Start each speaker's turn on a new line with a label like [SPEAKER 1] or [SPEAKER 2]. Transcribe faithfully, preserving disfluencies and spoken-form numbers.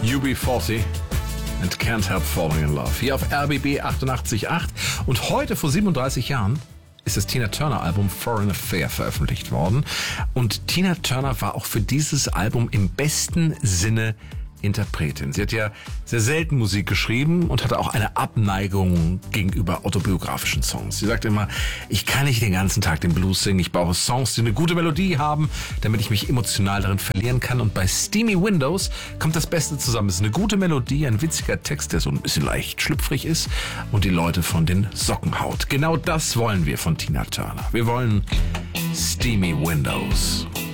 [SPEAKER 1] U B vierzig and Can't Help Falling in Love. Hier auf R B B achtundachtzig Komma acht. Und heute vor siebenunddreißig Jahren ist das Tina Turner Album Foreign Affair veröffentlicht worden. Und Tina Turner war auch für dieses Album im besten Sinne Interpretin. Sie hat ja sehr selten Musik geschrieben und hatte auch eine Abneigung gegenüber autobiografischen Songs. Sie sagt immer, ich kann nicht den ganzen Tag den Blues singen, ich brauche Songs, die eine gute Melodie haben, damit ich mich emotional darin verlieren kann. Und bei Steamy Windows kommt das Beste zusammen. Es ist eine gute Melodie, ein witziger Text, der so ein bisschen leicht schlüpfrig ist und die Leute von den Socken haut. Genau das wollen wir von Tina Turner. Wir wollen Steamy Windows.